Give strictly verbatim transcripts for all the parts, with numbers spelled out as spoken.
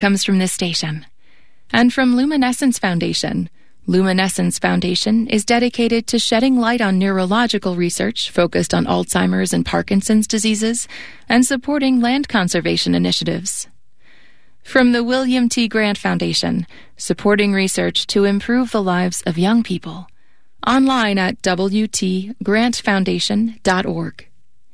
comes from this station. And from Luminescence Foundation. Luminescence Foundation is dedicated to shedding light on neurological research focused on Alzheimer's and Parkinson's diseases and supporting land conservation initiatives. From the William T. Grant Foundation, supporting research to improve the lives of young people. Online at w t grant foundation dot org.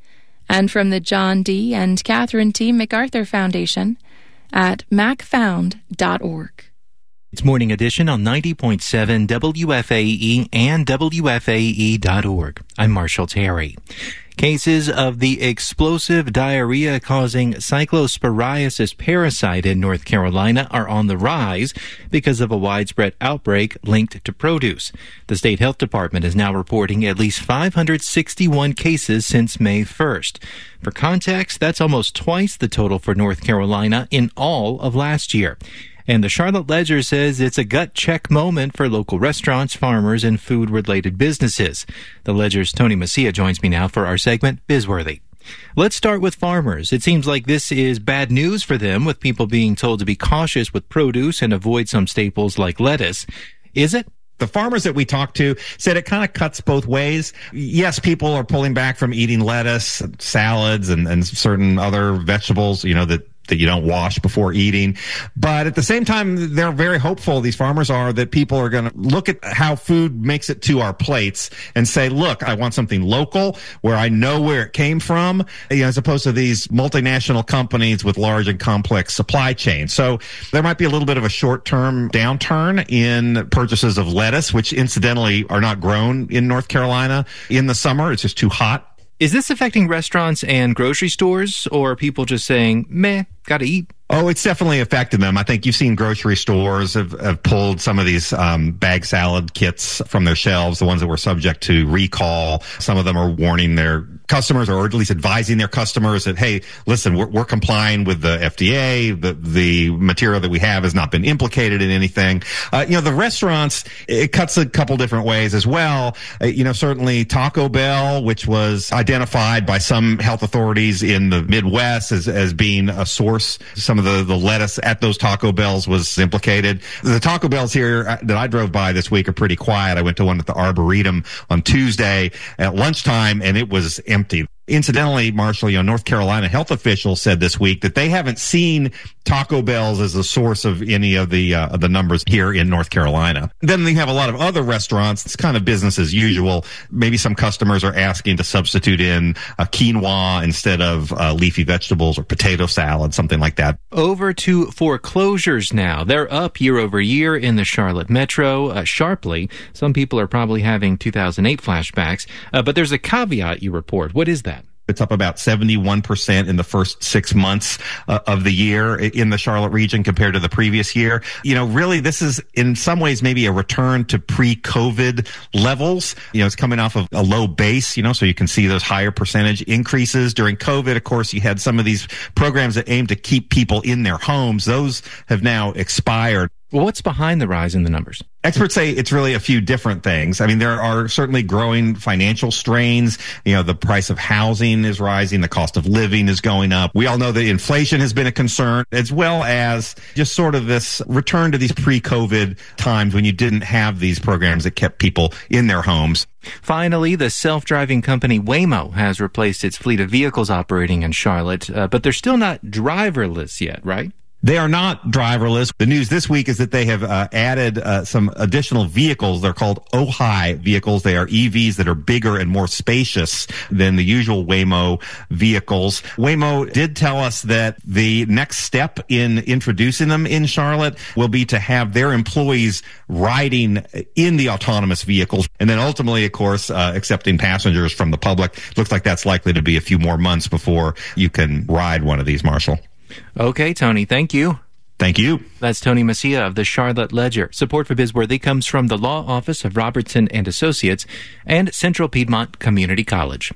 And from the John D. and Catherine T. MacArthur Foundation at mac found dot org. It's Morning Edition on ninety point seven W F A E and W F A E dot org. I'm Marshall Terry. Cases of the explosive diarrhea-causing cyclosporiasis parasite in North Carolina are on the rise because of a widespread outbreak linked to produce. The state health department is now reporting at least five hundred sixty-one cases since May first. For context, that's almost twice the total for North Carolina in all of last year. And the Charlotte Ledger says it's a gut check moment for local restaurants, farmers, and food-related businesses. The Ledger's Tony Macia joins me now for our segment, Bizworthy. Let's start with farmers. It seems like this is bad news for them, with people being told to be cautious with produce and avoid some staples like lettuce. Is it? The farmers that we talked to said it kind of cuts both ways. Yes, people are pulling back from eating lettuce, salads, and, and certain other vegetables, you know, that that you don't wash before eating. But at the same time, they're very hopeful, these farmers are, that people are going to look at how food makes it to our plates and say, look, I want something local where I know where it came from, you know, as opposed to these multinational companies with large and complex supply chains. So there might be a little bit of a short-term downturn in purchases of lettuce, which incidentally are not grown in North Carolina in the summer. It's just too hot. Is this affecting restaurants and grocery stores, or are people just saying, meh, gotta eat? Oh, it's definitely affected them. I think you've seen grocery stores have, have pulled some of these um, bag salad kits from their shelves, the ones that were subject to recall. Some of them are warning their customers, or at least advising their customers that, hey, listen, we're, we're complying with the F D A. The, the material that we have has not been implicated in anything. Uh, you know, the restaurants, it cuts a couple different ways as well. Uh, you know, certainly Taco Bell, which was identified by some health authorities in the Midwest as, as being a source. Some of the, the lettuce at those Taco Bells was implicated. The Taco Bells here that I drove by this week are pretty quiet. I went to one at the Arboretum on Tuesday at lunchtime, and it was empty. Incidentally, Marshall, you know, North Carolina health officials said this week that they haven't seen Taco Bells as a source of any of the uh, of the numbers here in North Carolina. Then they have a lot of other restaurants. It's kind of business as usual. Maybe some customers are asking to substitute in a quinoa instead of uh, leafy vegetables or potato salad, something like that. Over to foreclosures now. They're up year over year in the Charlotte metro, uh, sharply. Some people are probably having two thousand eight flashbacks, uh, but there's a caveat you report. What is that? It's up about seventy-one percent in the first six months uh, of the year in the Charlotte region compared to the previous year. You know, really, this is in some ways maybe a return to pre-COVID levels. You know, it's coming off of a low base, you know, so you can see those higher percentage increases. During COVID, of course, you had some of these programs that aim to keep people in their homes. Those have now expired. Well, what's behind the rise in the numbers? Experts say it's really a few different things. I mean, there are certainly growing financial strains. You know, the price of housing is rising. The cost of living is going up. We all know that inflation has been a concern, as well as just sort of this return to these pre-COVID times when you didn't have these programs that kept people in their homes. Finally, the self-driving company Waymo has replaced its fleet of vehicles operating in Charlotte, uh, but they're still not driverless yet, right? They are not driverless. The news this week is that they have uh, added uh, some additional vehicles. They're called Ojai vehicles. They are E Vs that are bigger and more spacious than the usual Waymo vehicles. Waymo did tell us that the next step in introducing them in Charlotte will be to have their employees riding in the autonomous vehicles, and then ultimately, of course, uh, accepting passengers from the public. Looks like that's likely to be a few more months before you can ride one of these, Marshall. Okay, Tony, thank you. Thank you. That's Tony Macia of the Charlotte Ledger. Support for Bizworthy comes from the Law Office of Robertson and Associates and Central Piedmont Community College.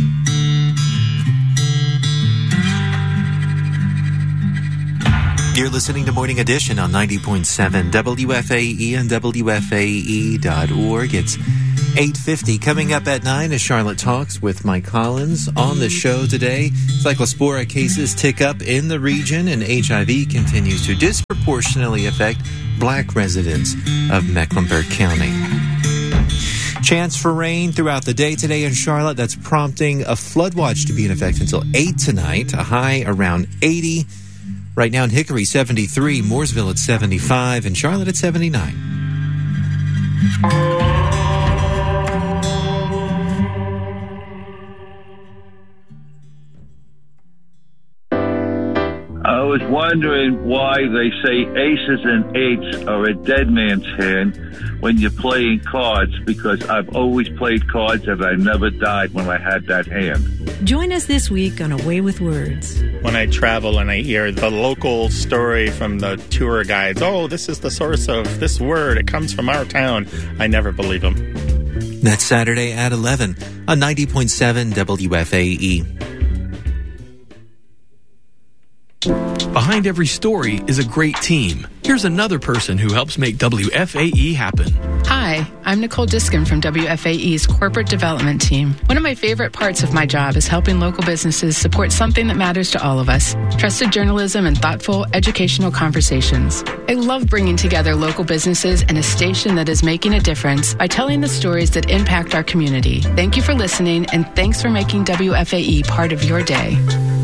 You're listening to Morning Edition on ninety point seven W F A E and W F A E dot org. It's eight fifty. Coming up at nine is Charlotte Talks with Mike Collins. On the show today, Cyclospora cases tick up in the region, and H I V continues to disproportionately affect black residents of Mecklenburg County. Chance for rain throughout the day today in Charlotte. That's prompting a flood watch to be in effect until eight tonight, a high around eighty. Right now in Hickory, seventy-three, Mooresville at seventy-five, and Charlotte at seventy-nine. I was wondering why they say aces and eights are a dead man's hand when you're playing cards, because I've always played cards and I never died when I had that hand. Join us this week on Away with Words. When I travel and I hear the local story from the tour guides, oh, this is the source of this word, it comes from our town, I never believe them. That's Saturday at eleven on ninety point seven W F A E. Behind every story is a great team. Here's another person who helps make W F A E happen. Hi, I'm Nicole Diskin from W F A E's Corporate Development Team. One of my favorite parts of my job is helping local businesses support something that matters to all of us: trusted journalism and thoughtful, educational conversations. I love bringing together local businesses and a station that is making a difference by telling the stories that impact our community. Thank you for listening, and thanks for making W F A E part of your day.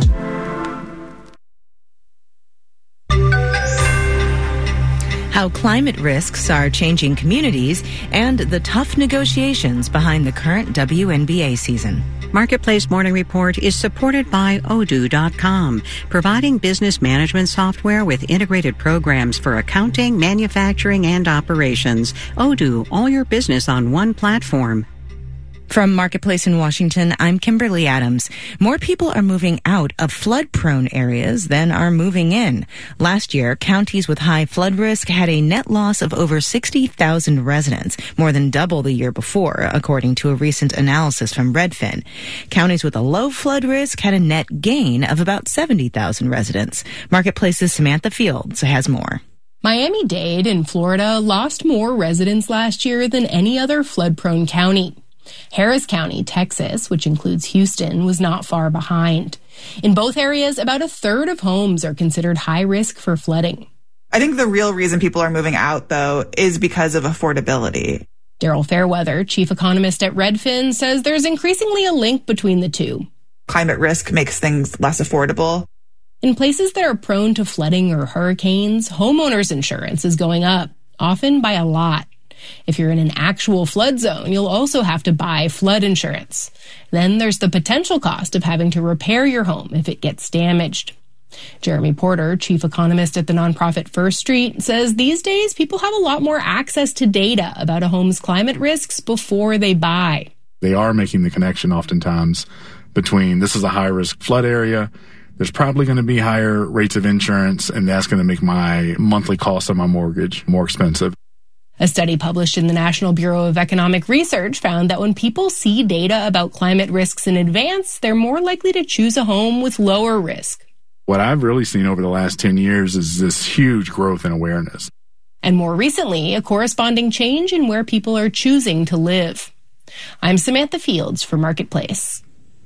How climate risks are changing communities, and the tough negotiations behind the current W N B A season. Marketplace Morning Report is supported by Odoo dot com, providing business management software with integrated programs for accounting, manufacturing, and operations. Odoo, all your business on one platform. From Marketplace in Washington, I'm Kimberly Adams. More people are moving out of flood-prone areas than are moving in. Last year, counties with high flood risk had a net loss of over sixty thousand residents, more than double the year before, according to a recent analysis from Redfin. Counties with a low flood risk had a net gain of about seventy thousand residents. Marketplace's Samantha Fields has more. Miami-Dade in Florida lost more residents last year than any other flood-prone county. Harris County, Texas, which includes Houston, was not far behind. In both areas, about a third of homes are considered high risk for flooding. I think the real reason people are moving out, though, is because of affordability. Daryl Fairweather, chief economist at Redfin, says there's increasingly a link between the two. Climate risk makes things less affordable. In places that are prone to flooding or hurricanes, homeowners insurance is going up, often by a lot. If you're in an actual flood zone, you'll also have to buy flood insurance. Then there's the potential cost of having to repair your home if it gets damaged. Jeremy Porter, chief economist at the nonprofit First Street, says these days people have a lot more access to data about a home's climate risks before they buy. They are making the connection oftentimes between this is a high-risk flood area, there's probably going to be higher rates of insurance, and that's going to make my monthly cost of my mortgage more expensive. A study published in the National Bureau of Economic Research found that when people see data about climate risks in advance, they're more likely to choose a home with lower risk. What I've really seen over the last ten years is this huge growth in awareness. And more recently, a corresponding change in where people are choosing to live. I'm Samantha Fields for Marketplace.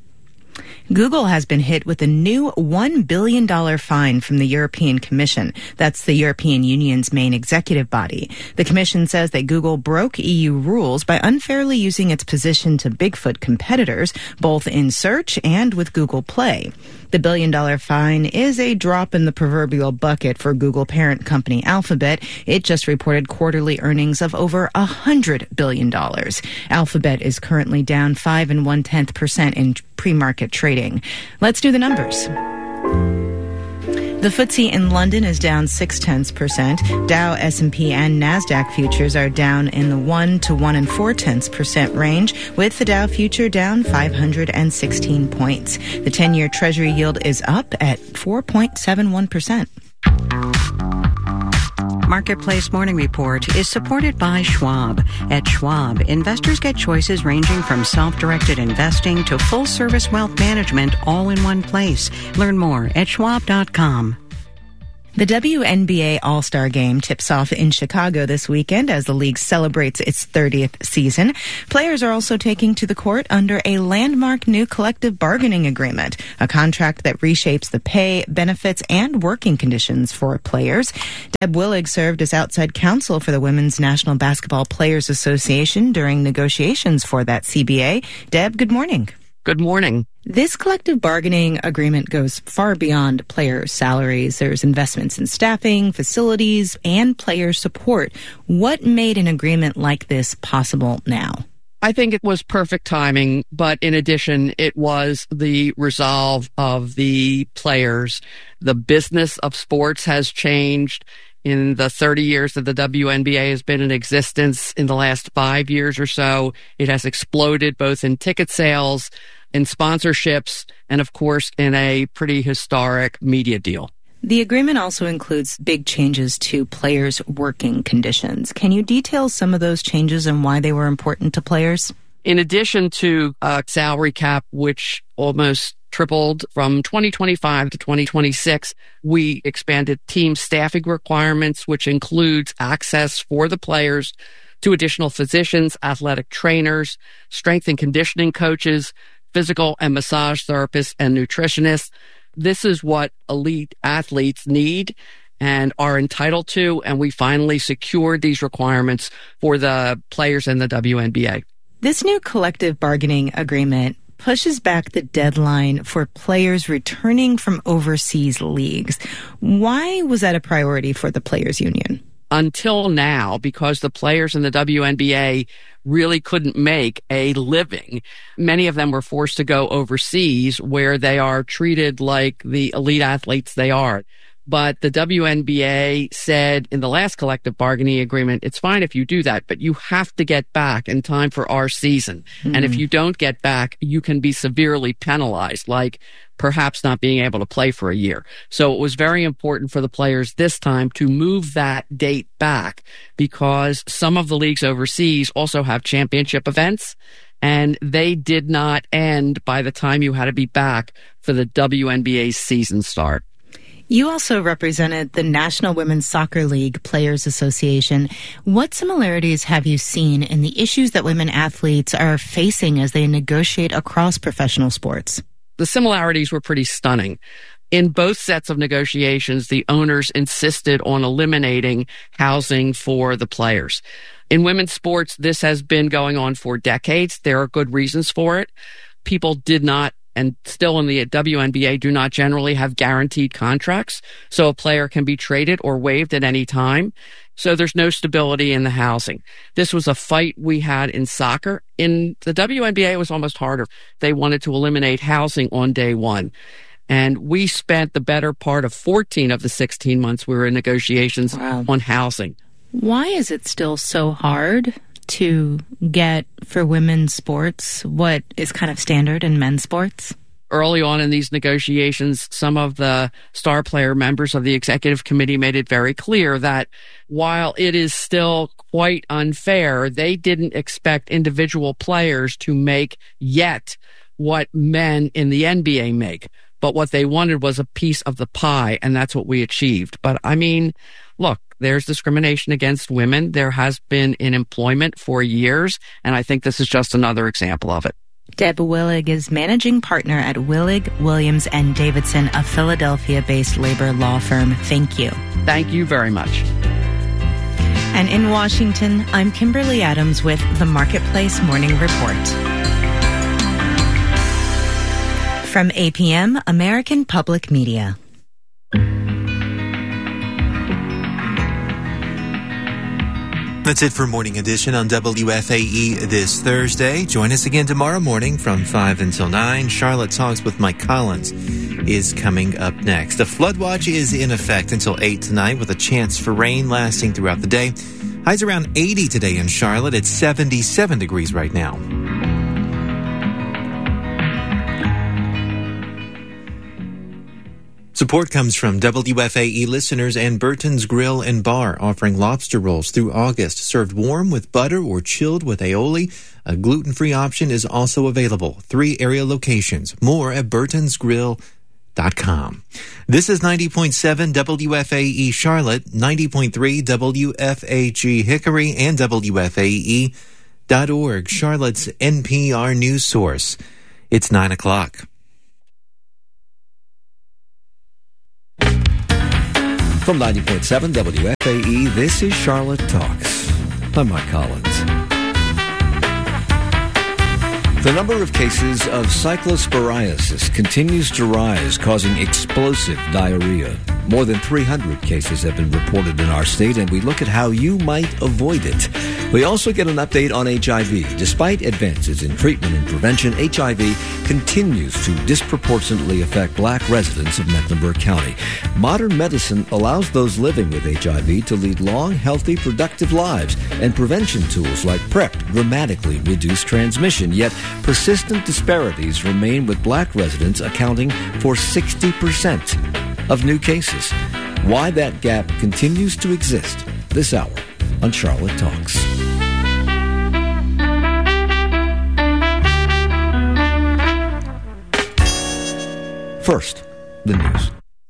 Google has been hit with a new one billion dollars fine from the European Commission. That's the European Union's main executive body. The Commission says that Google broke E U rules by unfairly using its position to Bigfoot competitors, both in search and with Google Play. The billion-dollar fine is a drop in the proverbial bucket for Google parent company Alphabet. It just reported quarterly earnings of over one hundred billion dollars. Alphabet is currently down five and one-tenth percent in pre-market trading. Let's do the numbers. The F T S E in London is down six-tenths percent. Dow, S and P, and NASDAQ futures are down in the one to one and four-tenths percent range, with the Dow future down five hundred sixteen points. The ten-year Treasury yield is up at four point seven one percent. Marketplace Morning Report is supported by Schwab. At Schwab, investors get choices ranging from self-directed investing to full-service wealth management all in one place. Learn more at schwab dot com. The W N B A All-Star Game tips off in Chicago this weekend as the league celebrates its thirtieth season. Players are also taking to the court under a landmark new collective bargaining agreement, a contract that reshapes the pay, benefits, and working conditions for players. Deb Willig served as outside counsel for the Women's National Basketball Players Association during negotiations for that C B A. Deb, good morning. Good morning. This collective bargaining agreement goes far beyond player salaries. There's investments in staffing, facilities, and player support. What made an agreement like this possible now? I think it was perfect timing, but in addition, it was the resolve of the players. The business of sports has changed. In the thirty years that the W N B A has been in existence, in the last five years or so, it has exploded both in ticket sales, in sponsorships, and of course, in a pretty historic media deal. The agreement also includes big changes to players' working conditions. Can you detail some of those changes and why they were important to players? In addition to a salary cap, which almost tripled from twenty twenty-five to twenty twenty-six, we expanded team staffing requirements, which includes access for the players to additional physicians, athletic trainers, strength and conditioning coaches, physical and massage therapists, and nutritionists. This is what elite athletes need and are entitled to, and we finally secured these requirements for the players in the W N B A. This new collective bargaining agreement pushes back the deadline for players returning from overseas leagues. Why was that a priority for the Players Union? Until now, because the players in the W N B A really couldn't make a living, many of them were forced to go overseas where they are treated like the elite athletes they are. But the W N B A said in the last collective bargaining agreement, it's fine if you do that, but you have to get back in time for our season. Mm. And if you don't get back, you can be severely penalized, like perhaps not being able to play for a year. So it was very important for the players this time to move that date back because some of the leagues overseas also have championship events, and they did not end by the time you had to be back for the W N B A's season start. You also represented the National Women's Soccer League Players Association. What similarities have you seen in the issues that women athletes are facing as they negotiate across professional sports? The similarities were pretty stunning. In both sets of negotiations, the owners insisted on eliminating housing for the players. In women's sports, this has been going on for decades. There are good reasons for it. People did not, and still in the W N B A, do not generally have guaranteed contracts, so a player can be traded or waived at any time. So there's no stability in the housing. This was a fight we had in soccer. In the W N B A, it was almost harder. They wanted to eliminate housing on day one. And we spent the better part of fourteen of the sixteen months we were in negotiations wow. on housing. Why is it still so hard to get for women's sports what is kind of standard in men's sports? Early on in these negotiations, some of the star player members of the executive committee made it very clear that while it is still quite unfair, they didn't expect individual players to make yet what men in the N B A make. But what they wanted was a piece of the pie, and that's what we achieved. But I mean, look, there's discrimination against women. There has been in employment for years, and I think this is just another example of it. Deb Willig is managing partner at Willig, Williams and Davidson, a Philadelphia-based labor law firm. Thank you. Thank you very much. And in Washington, I'm Kimberly Adams with the Marketplace Morning Report. From A P M, American Public Media. That's it for Morning Edition on W F A E this Thursday. Join us again tomorrow morning from five until nine. Charlotte Talks with Mike Collins is coming up next. A flood watch is in effect until eight tonight with a chance for rain lasting throughout the day. Highs around eighty today in Charlotte. It's seventy-seven degrees right now. Support comes from W F A E listeners and Burton's Grill and Bar, offering lobster rolls through August, served warm with butter or chilled with aioli. A gluten-free option is also available. Three area locations. More at burtons grill dot com. This is ninety point seven W F A E Charlotte, ninety point three W F H E Hickory, and W F A E dot org, Charlotte's N P R news source. It's nine o'clock. From ninety point seven W F A E, this is Charlotte Talks. I'm Mike Collins. The number of cases of cyclosporiasis continues to rise, causing explosive diarrhea. More than three hundred cases have been reported in our state, and we look at how you might avoid it. We also get an update on H I V. Despite advances in treatment and prevention, H I V continues to disproportionately affect black residents of Mecklenburg County. Modern medicine allows those living with H I V to lead long, healthy, productive lives, and prevention tools like PrEP dramatically reduce transmission. Yet, persistent disparities remain, with black residents accounting for sixty percent of new cases. Why that gap continues to exist this hour on Charlotte Talks. First, the news.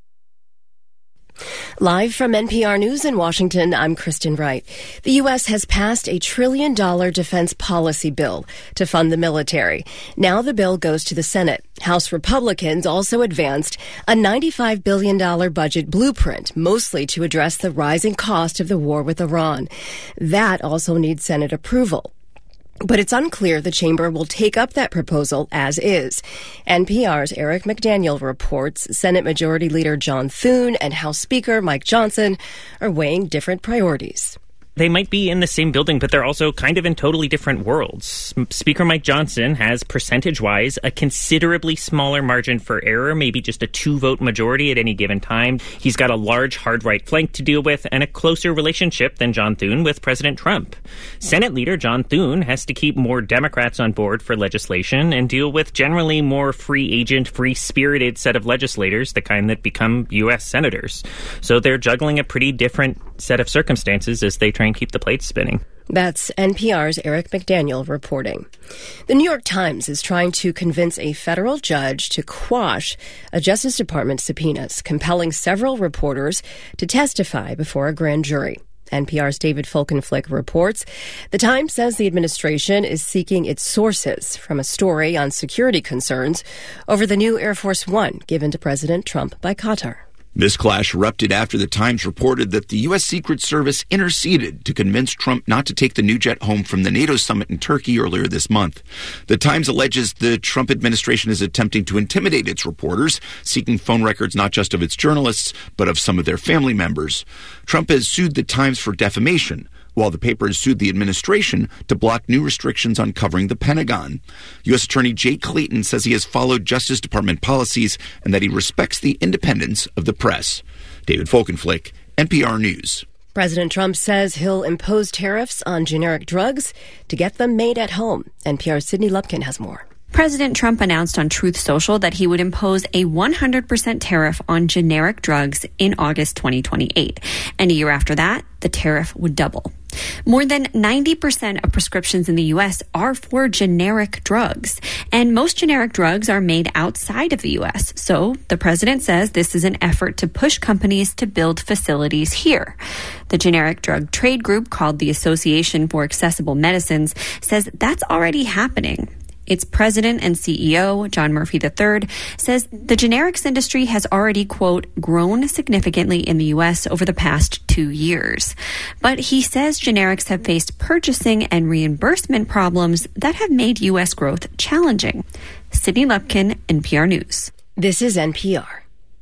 Live from N P R News in Washington, I'm Kristen Wright. The U S has passed a trillion dollar defense policy bill to fund the military. Now the bill goes to the Senate. House Republicans also advanced a ninety-five billion dollars budget blueprint, mostly to address the rising cost of the war with Iran. That also needs Senate approval. But it's unclear the chamber will take up that proposal as is. N P R's Eric McDaniel reports Senate Majority Leader John Thune and House Speaker Mike Johnson are weighing different priorities. They might be in the same building, but they're also kind of in totally different worlds. Speaker Mike Johnson has, percentage-wise, a considerably smaller margin for error, maybe just a two-vote majority at any given time. He's got a large hard-right flank to deal with and a closer relationship than John Thune with President Trump. Senate Leader John Thune has to keep more Democrats on board for legislation and deal with generally more free-agent, free-spirited set of legislators, the kind that become U S senators. So they're juggling a pretty different set of circumstances as they try and keep the plates spinning. That's N P R's Eric McDaniel reporting. The New York Times is trying to convince a federal judge to quash a Justice Department subpoenas, compelling several reporters to testify before a grand jury. N P R's David Folkenflik reports the Times says the administration is seeking its sources from a story on security concerns over the new Air Force One given to President Trump by Qatar. This clash erupted after the Times reported that the U S. Secret Service interceded to convince Trump not to take the new jet home from the NATO summit in Turkey earlier this month. The Times alleges the Trump administration is attempting to intimidate its reporters, seeking phone records not just of its journalists, but of some of their family members. Trump has sued the Times for defamation, while the paper has sued the administration to block new restrictions on covering the Pentagon. U S. Attorney Jay Clayton says he has followed Justice Department policies and that he respects the independence of the press. David Folkenflik, N P R News. President Trump says he'll impose tariffs on generic drugs to get them made at home. N P R's Sydney Lupkin has more. President Trump announced on Truth Social that he would impose a one hundred percent tariff on generic drugs in August twenty twenty-eight. And a year after that, the tariff would double. More than ninety percent of prescriptions in the U S are for generic drugs, and most generic drugs are made outside of the U S. So the president says this is an effort to push companies to build facilities here. The generic drug trade group, called the Association for Accessible Medicines, says that's already happening. Its president and C E O, John Murphy the third, says the generics industry has already, quote, grown significantly in the U S over the past two years. But he says generics have faced purchasing and reimbursement problems that have made U S growth challenging. Sydney Lupkin, N P R News. This is N P R.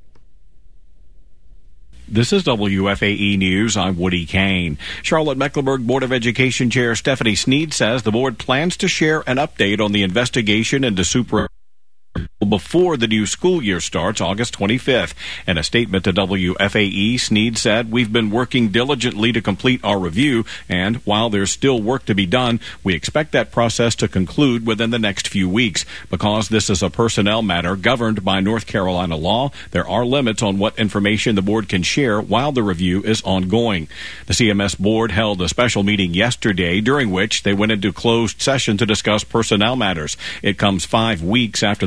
This is W F A E News. I'm Woody Kane. Charlotte-Mecklenburg Board of Education Chair Stephanie Sneed says the board plans to share an update on the investigation into super before the new school year starts August twenty-fifth. In a statement to W F A E, Sneed said, "We've been working diligently to complete our review, and while there's still work to be done, we expect that process to conclude within the next few weeks. Because this is a personnel matter governed by North Carolina law, there are limits on what information the board can share while the review is ongoing." The C M S board held a special meeting yesterday, during which they went into closed session to discuss personnel matters. It comes five weeks after the board planned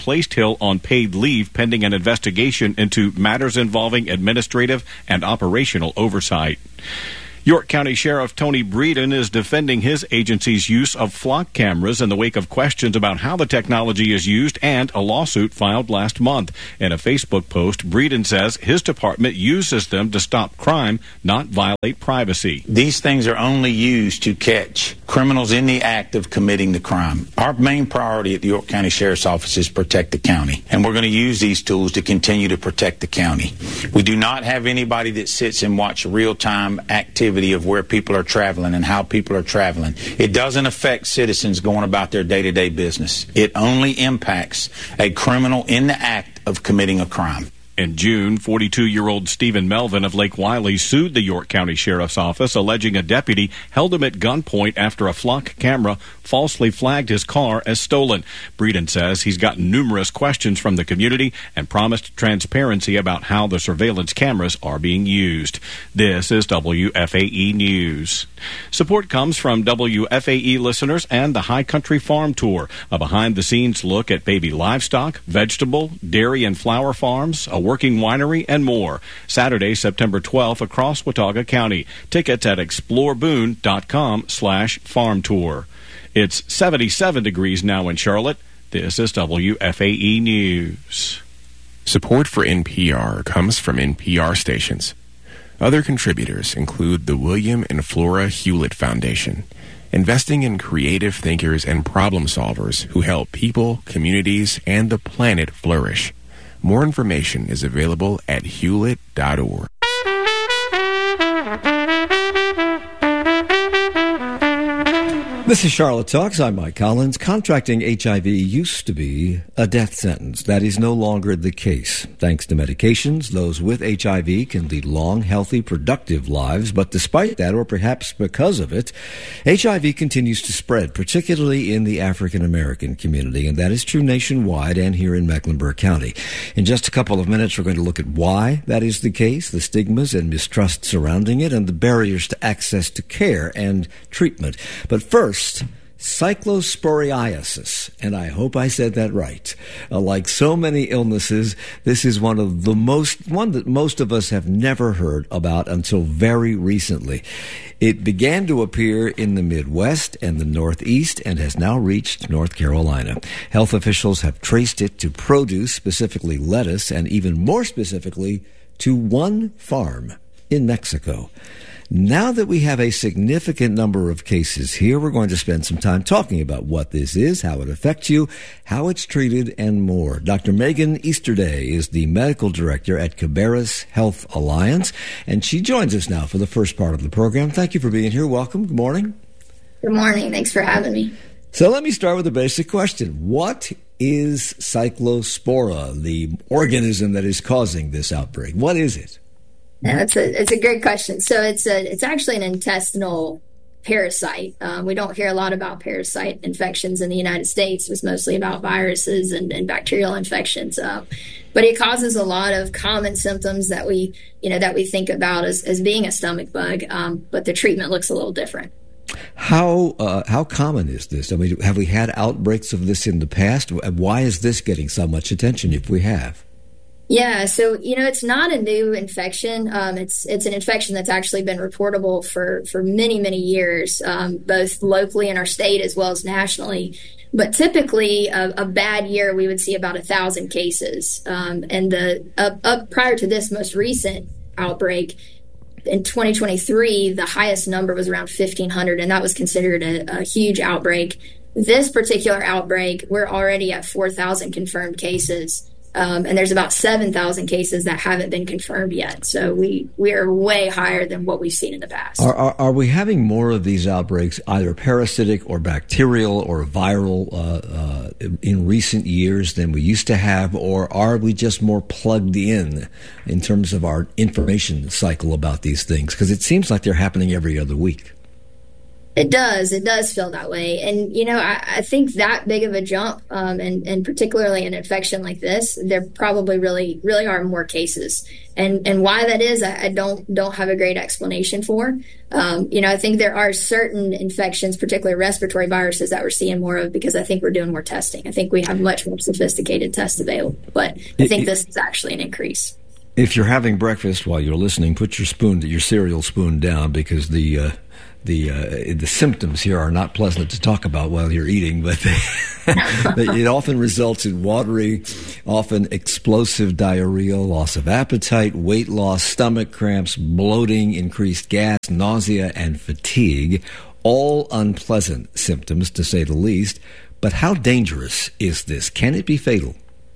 placed Hill on paid leave pending an investigation into matters involving administrative and operational oversight. York County Sheriff Tony Breeden is defending his agency's use of flock cameras in the wake of questions about how the technology is used and a lawsuit filed last month. In a Facebook post, Breeden says his department uses them to stop crime, not violate privacy. These things are only used to catch criminals in the act of committing the crime. Our main priority at the York County Sheriff's Office is protect the county, and we're going to use these tools to continue to protect the county. We do not have anybody that sits and watch real-time activity of where people are traveling and how people are traveling. It doesn't affect citizens going about their day-to-day business. It only impacts a criminal in the act of committing a crime. In June, forty-two-year-old Stephen Melvin of Lake Wiley sued the York County Sheriff's Office, alleging a deputy held him at gunpoint after a flock camera falsely flagged his car as stolen. Breeden says he's gotten numerous questions from the community and promised transparency about how the surveillance cameras are being used. This is W F A E News. Support comes from W F A E listeners and the High Country Farm Tour, a behind-the-scenes look at baby livestock, vegetable, dairy, and flower farms, a working winery, and more. Saturday, September twelfth, across Watauga County. Tickets at exploreboone.com slash farm tour. It's seventy-seven degrees now in Charlotte. This is W F A E News. Support for N P R comes from N P R stations. Other contributors include the William and Flora Hewlett Foundation, investing in creative thinkers and problem solvers who help people, communities, and the planet flourish. More information is available at hewlett dot org. This is Charlotte Talks. I'm Mike Collins. Contracting H I V used to be a death sentence. That is no longer the case. Thanks to medications, those with H I V can lead long, healthy, productive lives. But despite that, or perhaps because of it, H I V continues to spread, particularly in the African American community. And that is true nationwide and here in Mecklenburg County. In just a couple of minutes, we're going to look at why that is the case, the stigmas and mistrust surrounding it, and the barriers to access to care and treatment. But first, cyclosporiasis, and I hope I said that right. Uh, like so many illnesses, this is one of the most, one that most of us have never heard about until very recently. It began to appear in the Midwest and the Northeast and has now reached North Carolina. Health officials have traced it to produce, specifically lettuce, and even more specifically, to one farm in Mexico. Now that we have a significant number of cases here, we're going to spend some time talking about what this is, how it affects you, how it's treated, and more. Doctor Megan Easterday is the medical director at Cabarrus Health Alliance, and she joins us now for the first part of the program. Thank you for being here. Welcome. Good morning. Good morning. Thanks for having me. So let me start with a basic question. What is Cyclospora, the organism that is causing this outbreak? What is it? Yeah, it's a it's a great question. So it's a it's actually an intestinal parasite. Um, we don't hear a lot about parasite infections in the United States. It's mostly about viruses and, and bacterial infections. Uh, but it causes a lot of common symptoms that we you know that we think about as, as being a stomach bug. Um, but the treatment looks a little different. How uh, how common is this? I mean, have we had outbreaks of this in the past? Why is this getting so much attention if we have? Yeah, so, you know, it's not a new infection. Um, it's it's an infection that's actually been reportable for, for many, many years, um, both locally in our state as well as nationally. But typically, a, a bad year, we would see about a thousand cases. Um, and the up, up prior to this most recent outbreak, in twenty twenty-three, the highest number was around fifteen hundred, and that was considered a, a huge outbreak. This particular outbreak, we're already at four thousand confirmed cases. Um, and there's about seven thousand cases that haven't been confirmed yet. So we, we are way higher than what we've seen in the past. Are, are, are we having more of these outbreaks, either parasitic or bacterial or viral, uh, uh, in recent years than we used to have? Or are we just more plugged in in terms of our information cycle about these things? Because it seems like they're happening every other week. It does. It does feel that way. And, you know, I, I think that big of a jump, um, and, and particularly an infection like this, there probably really, really are more cases. And, and why that is, I, I don't, don't have a great explanation for. Um, you know, I think there are certain infections, particularly respiratory viruses, that we're seeing more of because I think we're doing more testing. I think we have much more sophisticated tests available. But I think this is actually an increase. If you're having breakfast while you're listening, put your spoon, your cereal spoon down, because the uh, the uh, the symptoms here are not pleasant to talk about while you're eating, but they, it often results in watery, often explosive diarrhea, loss of appetite, weight loss, stomach cramps, bloating, increased gas, nausea, and fatigue. All unpleasant symptoms, to say the least. But how dangerous is this? Can it be fatal?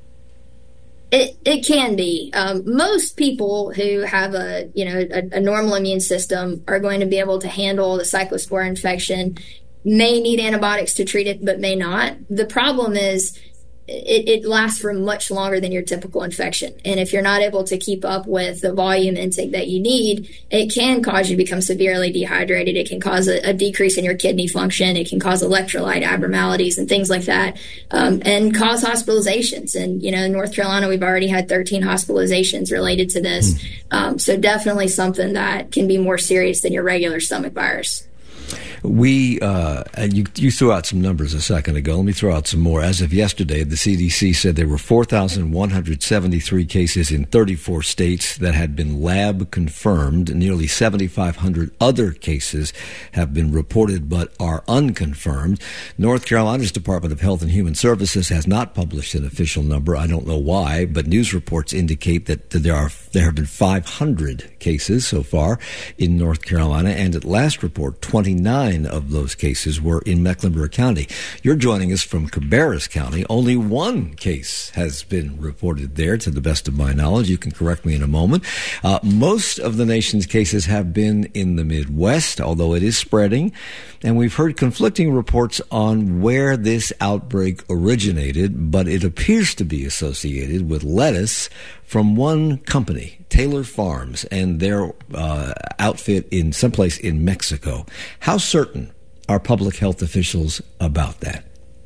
It it can be. Um, most people who have a you know a, a normal immune system are going to be able to handle the cyclospora infection. May need antibiotics to treat it, but may not. The problem is it, it lasts for much longer than your typical infection. And if you're not able to keep up with the volume intake that you need, it can cause you to become severely dehydrated. It can cause a, a decrease in your kidney function. It can cause electrolyte abnormalities and things like that, um, and cause hospitalizations. And, you know, in North Carolina, we've already had thirteen hospitalizations related to this. Mm. Um, so definitely something that can be more serious than your regular stomach virus. We, uh, and you, you threw out some numbers a second ago. Let me throw out some more. As of yesterday, the C D C said there were four thousand one hundred seventy-three cases in thirty-four states that had been lab confirmed. Nearly seventy-five hundred other cases have been reported but are unconfirmed. North Carolina's Department of Health and Human Services has not published an official number. I don't know why, but news reports indicate that there are there have been five hundred cases so far in North Carolina, and at last report, twenty-nine of those cases were in Mecklenburg County. You're joining us from Cabarrus County. Only one case has been reported there, to the best of my knowledge. You can correct me in a moment. Uh, most of the nation's cases have been in the Midwest, although it is spreading. And we've heard conflicting reports on where this outbreak originated, but it appears to be associated with lettuce from one company, Taylor Farms, and their uh, outfit in someplace in Mexico. How certain are public health officials about that?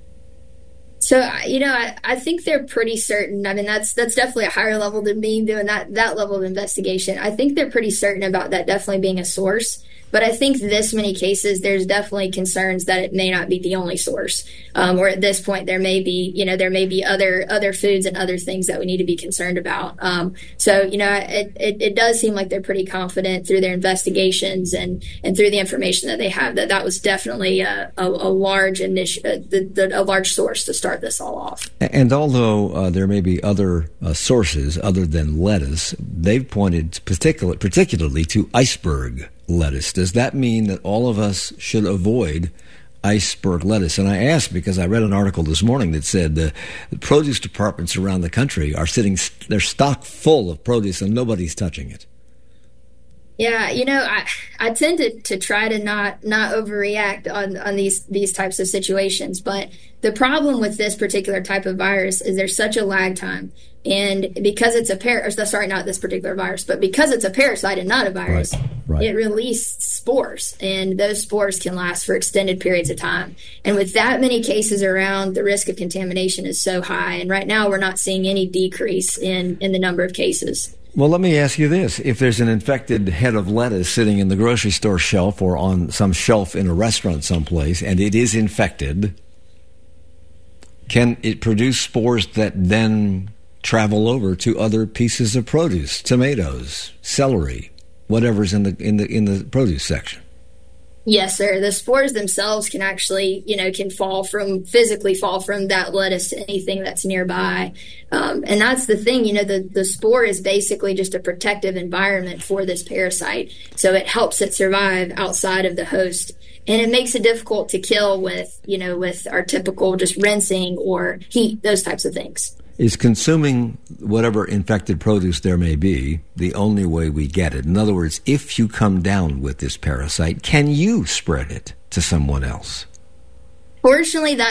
So, you know, I, I think they're pretty certain. I mean, that's that's definitely a higher level than me doing that, that level of investigation. I think they're pretty certain about that definitely being a source. But I think this many cases, there's definitely concerns that it may not be the only source, um, or at this point there may be, you know, there may be other other foods and other things that we need to be concerned about. Um, so, you know, it, it, it does seem like they're pretty confident through their investigations and, and through the information that they have that that was definitely a, a, a large initi- uh, the, the, a large source to start this all off. And although uh, there may be other uh, sources other than lettuce, they've pointed particular, particularly to iceberg lettuce. Does that mean that all of us should avoid iceberg lettuce? And I ask because I read an article this morning that said the, the produce departments around the country are sitting, they're stock full of produce and nobody's touching it. Yeah, you know, I I tend to, to try to not not overreact on, on these these types of situations. But the problem with this particular type of virus is there's such a lag time. And because it's a par- sorry, not this particular virus, but because it's a parasite and not a virus, right, right. It releases spores, and those spores can last for extended periods of time. And with that many cases around, the risk of contamination is so high. And right now, we're not seeing any decrease in, in the number of cases. Well, let me ask you this. If there's an infected head of lettuce sitting in the grocery store shelf or on some shelf in a restaurant someplace, and it is infected, can it produce spores that then travel over to other pieces of produce, tomatoes, celery, whatever's in the in the in the produce section? Yes, sir. The spores themselves can actually, you know, can fall from, physically fall from that lettuce to anything that's nearby. Um, and that's the thing, you know, the, the spore is basically just a protective environment for this parasite. So it helps it survive outside of the host. And it makes it difficult to kill with, you know, with our typical just rinsing or heat, those types of things. Is consuming whatever infected produce there may be the only way we get it? In other words, if you come down with this parasite, can you spread it to someone else? Fortunately, that's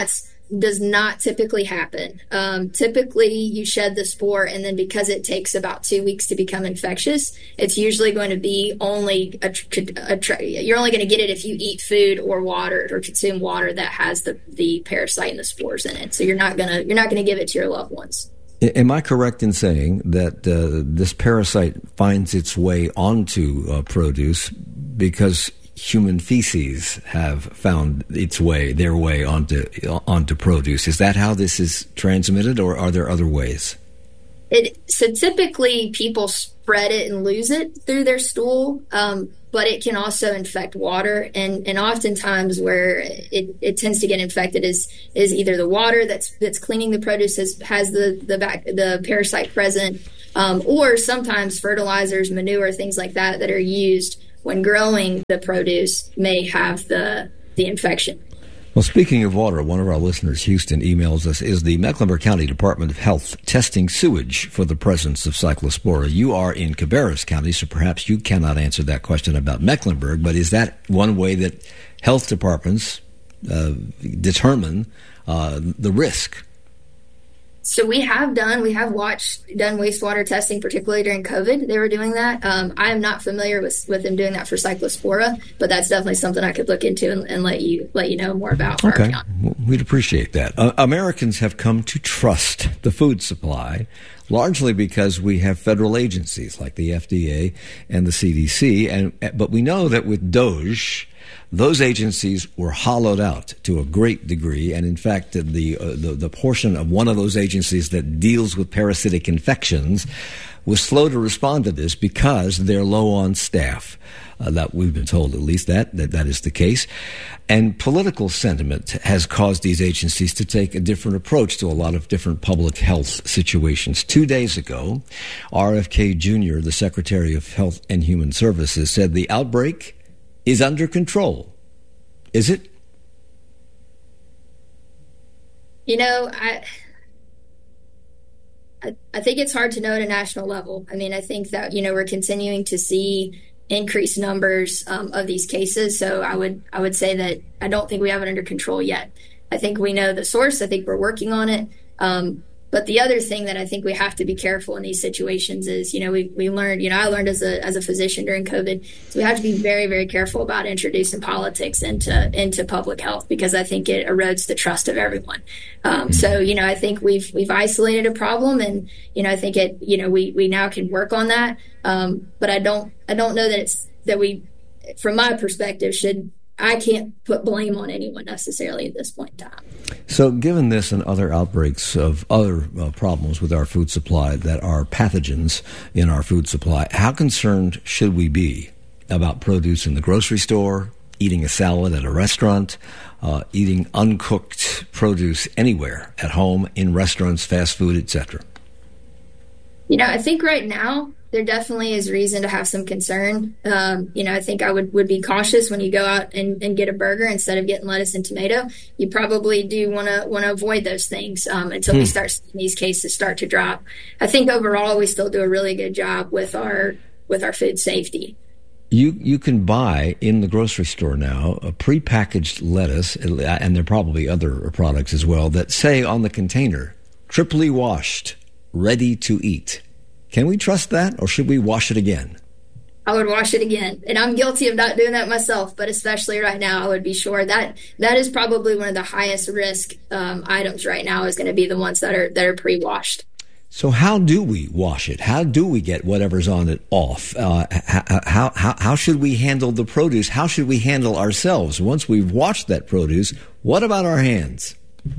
does not typically happen. Um, typically, you shed the spore, and then because it takes about two weeks to become infectious, it's usually going to be only a, a, a, you're only going to get it if you eat food or water or consume water that has the, the parasite and the spores in it. So you're not gonna you're not gonna give it to your loved ones. Am I correct in saying that uh, this parasite finds its way onto uh, produce because human feces have found its way, their way onto onto produce? Is that how this is transmitted, or are there other ways? It so typically people spread it and lose it through their stool, um, but it can also infect water, and and oftentimes where it, it tends to get infected is is either the water that's that's cleaning the produce has, has the the back, the parasite present, um, or sometimes fertilizers, manure, things like that that are used when growing the produce may have the the infection. Well, speaking of water, one of our listeners, Houston, emails us, is the Mecklenburg County Department of Health testing sewage for the presence of Cyclospora? You are in Cabarrus County, so perhaps you cannot answer that question about Mecklenburg, but is that one way that health departments uh, determine uh, the risk? So we have done, we have watched, done wastewater testing, particularly during COVID. They were doing that. Um, I am not familiar with, with them doing that for Cyclospora, but that's definitely something I could look into and, and let you let you know more about. For okay, well, we'd appreciate that. Uh, Americans have come to trust the food supply, largely because we have federal agencies like the F D A and the C D C, and but we know that with DOJ, those agencies were hollowed out to a great degree, and in fact, the, uh, the the portion of one of those agencies that deals with parasitic infections was slow to respond to this because they're low on staff. Uh, that we've been told, at least that, that that is the case. And political sentiment has caused these agencies to take a different approach to a lot of different public health situations. Two days ago, R F K Junior, the Secretary of Health and Human Services, said the outbreak is under control. Is it? You know, I, I I think it's hard to know at a national level. I mean, I think that, you know, we're continuing to see increased numbers um, of these cases. So I would I would say that I don't think we have it under control yet. I think we know the source. I think we're working on it. Um, But the other thing that I think we have to be careful in these situations is, you know, we, we learned, you know, I learned as a as a physician during COVID, so we have to be very, very careful about introducing politics into into public health, because I think it erodes the trust of everyone. Um, so, you know, I think we've we've isolated a problem, and, you know, I think it, you know, we, we now can work on that. Um, but I don't I don't know that it's that we, from my perspective, should I can't put blame on anyone necessarily at this point in time. So given this and other outbreaks of other uh, problems with our food supply that are pathogens in our food supply, how concerned should we be about produce in the grocery store, eating a salad at a restaurant, uh, eating uncooked produce anywhere, at home, in restaurants, fast food, et cetera? You know, I think right now there definitely is reason to have some concern. Um, you know, I think I would, would be cautious when you go out and, and get a burger instead of getting lettuce and tomato. You probably do want to want to avoid those things um, until hmm. we start seeing these cases start to drop. I think overall we still do a really good job with our with our food safety. You you can buy in the grocery store now a prepackaged lettuce, and there are probably other products as well, that say on the container, triply washed, ready to eat. Can we trust that, or should we wash it again? I would wash it again. And I'm guilty of not doing that myself, but especially right now, I would be sure that that is probably one of the highest risk um, items right now, is going to be the ones that are that are pre-washed. So how do we wash it? How do we get whatever's on it off? Uh, how, how, how should we handle the produce? How should we handle ourselves? Once we've washed that produce, what about our hands?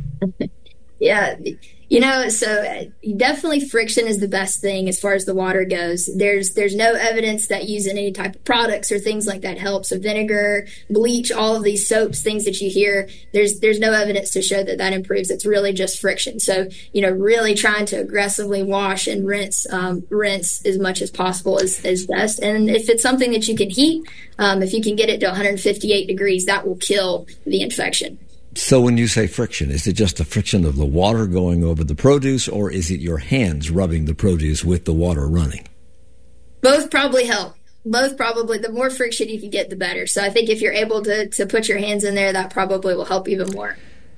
Yeah. You know, so definitely friction is the best thing as far as the water goes. There's there's no evidence that using any type of products or things like that helps. So vinegar, bleach, all of these soaps, things that you hear, there's there's no evidence to show that that improves. It's really just friction. So, you know, really trying to aggressively wash and rinse, um, rinse as much as possible is, is best. And if it's something that you can heat, um, if you can get it to one hundred fifty-eight degrees, that will kill the infection. So when you say friction, is it just the friction of the water going over the produce, or is it your hands rubbing the produce with the water running? Both probably help. Both probably. The more friction you can get, the better. So I think if you're able to, to put your hands in there, that probably will help even more.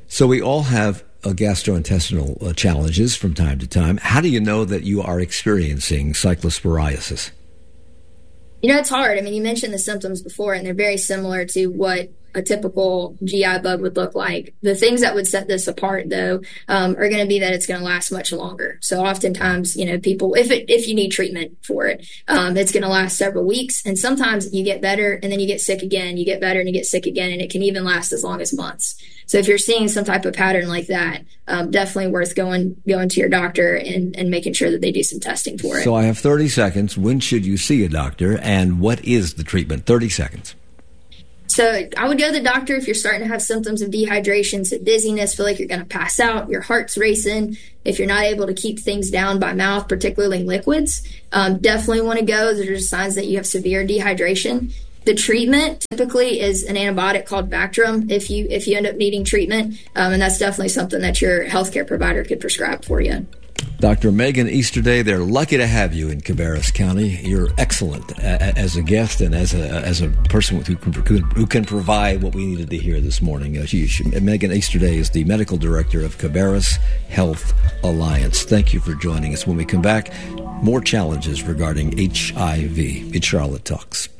So we all have uh, gastrointestinal uh, challenges from time to time. How do you know that you are experiencing cyclosporiasis? You know, it's hard. I mean, you mentioned the symptoms before, and they're very similar to what a typical G I bug would look like. The things that would set this apart, though, um, are going to be that it's going to last much longer. So oftentimes, you know, people, if it, if you need treatment for it, um, it's going to last several weeks. And sometimes you get better and then you get sick again, you get better and you get sick again, and it can even last as long as months. So if you're seeing some type of pattern like that, um, definitely worth going going to your doctor and, and making sure that they do some testing for it. So I have thirty seconds. When should you see a doctor, and what is the treatment? thirty seconds. So I would go to the doctor if you're starting to have symptoms of dehydration, so dizziness, feel like you're going to pass out, your heart's racing. If you're not able to keep things down by mouth, particularly liquids, um, definitely want to go. Those are signs that you have severe dehydration. The treatment typically is an antibiotic called Bactrim if you if you end up needing treatment, um, and that's definitely something that your healthcare provider could prescribe for you. Doctor Megan Easterday, they're lucky to have you in Cabarrus County. You're excellent as a guest and as a as a person who can, who can provide what we needed to hear this morning. Uh, she, she, Megan Easterday is the medical director of Cabarrus Health Alliance. Thank you for joining us. When we come back, more challenges regarding H I V. It's Charlotte Talks.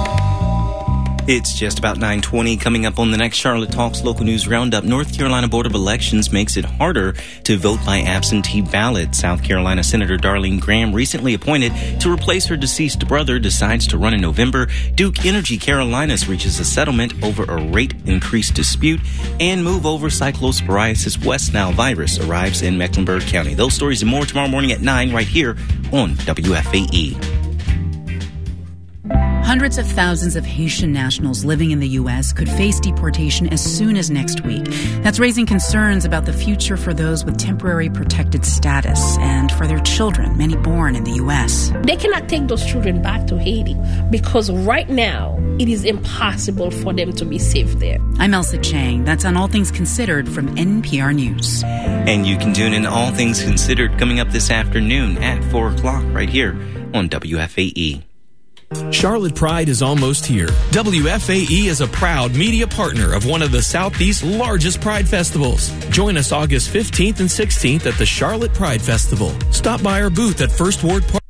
It's just about nine twenty. Coming up on the next Charlotte Talks Local News Roundup, North Carolina Board of Elections makes it harder to vote by absentee ballot. South Carolina Senator Darlene Graham, recently appointed to replace her deceased brother, decides to run in November. Duke Energy Carolinas reaches a settlement over a rate increase dispute. And move over cyclosporiasis West Nile virus arrives in Mecklenburg County. Those stories and more tomorrow morning at nine right here on W F A E. Hundreds of thousands of Haitian nationals living in the U S could face deportation as soon as next week. That's raising concerns about the future for those with temporary protected status and for their children, many born in the U S. They cannot take those children back to Haiti because right now it is impossible for them to be safe there. I'm Elsa Chang. That's on All Things Considered from N P R News. And you can tune in to All Things Considered coming up this afternoon at four o'clock right here on W F A E. Charlotte Pride is almost here. W F A E is a proud media partner of one of the Southeast's largest Pride festivals. Join us August fifteenth and sixteenth at the Charlotte Pride Festival. Stop by our booth at First Ward Park.